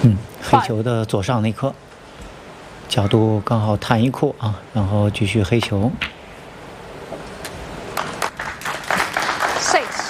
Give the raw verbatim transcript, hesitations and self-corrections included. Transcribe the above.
嗯，黑球的左上那颗，角度刚好探一库啊，然后继续黑球。 Six。